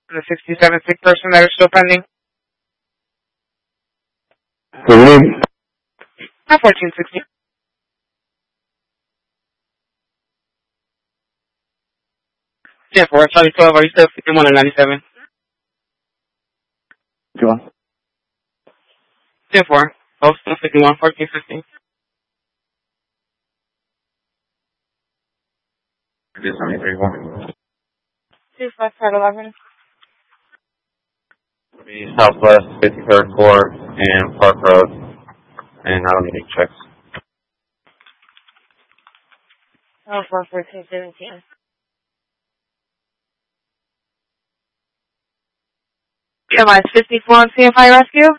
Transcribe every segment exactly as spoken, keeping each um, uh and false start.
The sixty-seven sick person that are still pending. Good evening. fourteen sixty. ten four, Charlie twelve, are you still fifty-one and ninety-seven? John. ten four, both still fifty-one, fourteen fifty. This one, three one. two five five eleven. Southwest fifty-third Court and Park Road, and I don't need any checks. Oh, four fourteen seventeen. M I fifty-four on C F I Rescue.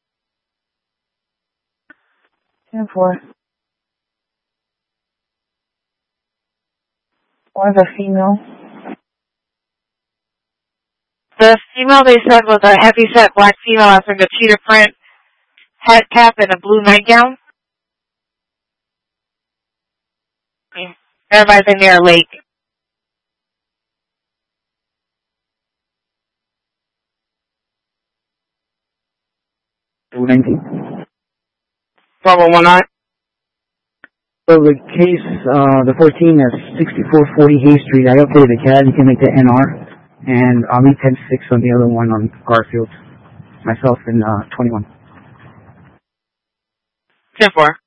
ten four. One's a female. The female they said was a heavy-set black female after the cheetah print head cap and a blue nightgown. Everybody's in there late. two nineteen. Bravo one nine. So the case, uh, the fourteen is sixty-four forty Hay Street. I updated the C A D. You can make the N R. And I'll be ten six on the other one on Garfield. Myself in uh, twenty-one. ten four.